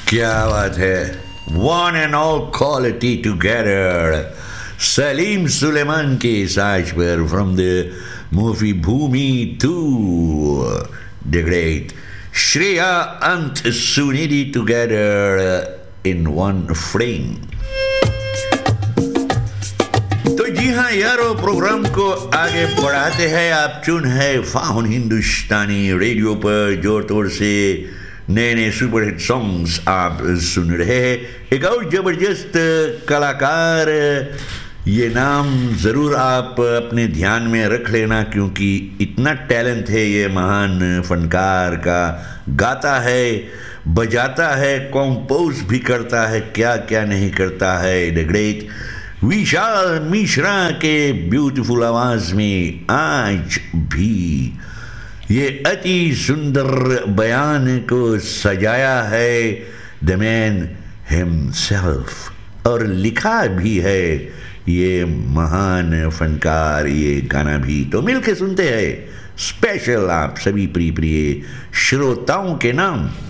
क्या बात है, one and all quality together. Salim Suleman के साज पर from the movie Bhumi 2 the great Shreya अंत Sunidhi together in one frame. तो जी हाँ यारो, प्रोग्राम को आगे बढ़ाते हैं। आप चुन है फाहुन हिंदुस्तानी रेडियो पर जोर तोड़ से नए नए सुपरहिट सॉन्ग्स आप सुन रहे हैं। एक और जबरदस्त कलाकार, ये नाम ज़रूर आप अपने ध्यान में रख लेना, क्योंकि इतना टैलेंट है ये महान फनकार का। गाता है, बजाता है, कंपोज भी करता है, क्या क्या नहीं करता है। द ग्रेट विशाल मिश्रा के ब्यूटीफुल आवाज में आज भी ये अति सुंदर बयान को सजाया है द मैन हिमसेल्फ, और लिखा भी है ये महान फनकार ये गाना भी। तो मिलके सुनते हैं स्पेशल आप सभी प्रिय प्रिय श्रोताओं के नाम।